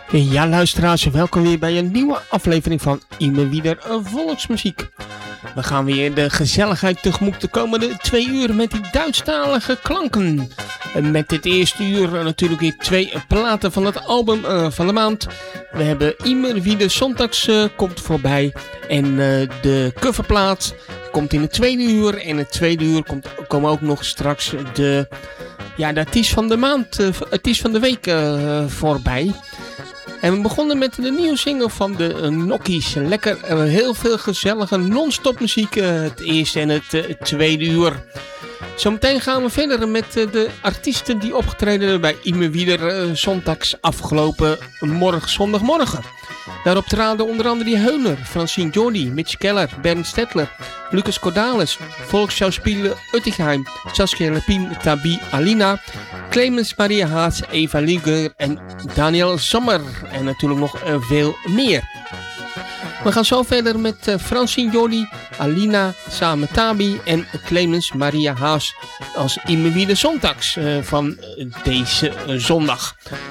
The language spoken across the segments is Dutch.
Ja, luisteraars, welkom weer bij een nieuwe aflevering van Immer Wieder Volksmuziek. We gaan weer de gezelligheid tegemoet de komende 2 uur met die Duitsstalige klanken. Met dit eerste uur natuurlijk weer 2 platen van het album van de maand. We hebben Immer Wieder Zondags komt voorbij en de coverplaat komt in het tweede uur. En in het tweede uur komen ook nog straks de artiest van de maand, artiest van de week voorbij. En we begonnen met de nieuwe single van de Nokkies. Lekker, heel veel gezellige non-stop muziek. Het eerste en het tweede uur. Zometeen gaan we verder met de artiesten die opgetreden bij Immer Wieder Zondags afgelopen zondagmorgen. Daarop traden onder andere die Heuner, Francine Jordi, Mitch Keller, Bernd Stettler, Lucas Cordalis, Volksschauspieler Uttigheim, Saskia Lepin, Tabi Alina, Clemens Maria Haas, Eva Lieger en Daniel Sommer. En natuurlijk nog veel meer. We gaan zo verder met Francine Jordi, Alina, samen Tabi en Clemens Maria Haas als Immer Wieder Zondags van deze zondag.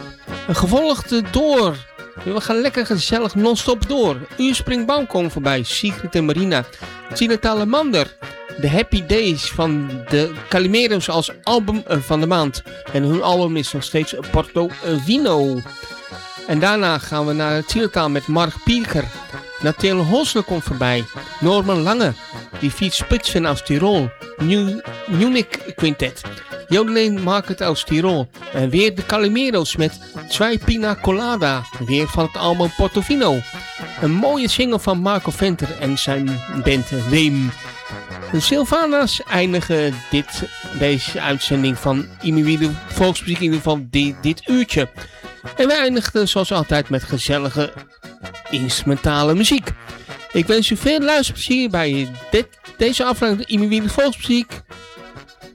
Gevolgd door... We gaan lekker gezellig non-stop door. Uurspringbaum komen voorbij. Sigrid en Marina. Tina Talamander. The Happy Days van de Calimeros als album van de maand. En hun album is nog steeds Porto Vino. En daarna gaan we naar Zillertal met Mark Pieker. Nathalie Hosler komt voorbij. Norman Lange. Die Fiets Spitsen aus Tirol. Munich Quintet. Jodeleen Market aus Tirol. En weer de Calimeros met Zwei Pina Colada. Weer van het album Portofino. Een mooie single van Marco Venter en zijn band Weem. De Sylvana's eindigen deze uitzending van Immer Wieder Volksmuziek, in ieder geval dit uurtje. En we eindigen zoals altijd met gezellige instrumentale muziek. Ik wens u veel luisterplezier bij deze aflevering van Immer Wieder Volksmuziek.